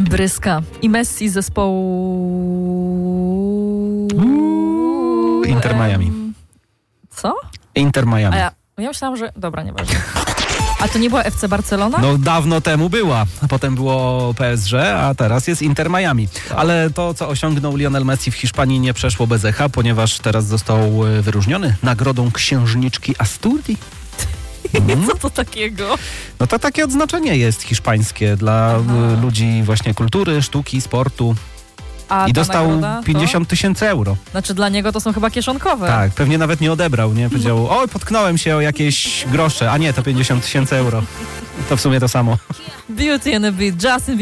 Bryska. I Messi z zespołu... Inter Miami. Co? Inter Miami. A ja myślałam, że... Dobra, nieważne. A to nie była FC Barcelona? No dawno temu była. Potem było PSG, a teraz jest Inter Miami. Ale to, co osiągnął Lionel Messi w Hiszpanii, nie przeszło bez echa, ponieważ teraz został wyróżniony nagrodą księżniczki Asturii. Co to takiego? No to takie odznaczenie jest hiszpańskie dla ludzi właśnie kultury, sztuki, sportu. I dostał 50 000 euro. Znaczy dla niego to są chyba kieszonkowe. Tak, pewnie nawet nie odebrał, nie? Powiedział, oj, potknąłem się o jakieś grosze, a nie, to 50 000 euro. To w sumie to samo. Beauty and the Beat, Justin